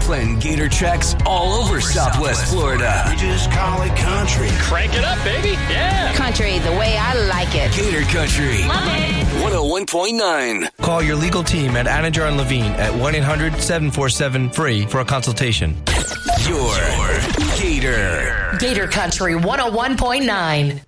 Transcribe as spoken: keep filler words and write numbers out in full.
Playing Gator tracks all over Southwest Florida. We just call it country. Crank it up, baby. Yeah. Country the way I like it. Gator Country. Love it. one oh one point nine. Call your legal team at Anninger and Levine at one eight hundred seven four seven free for a consultation. Your Gator. Gator Country one oh one point nine.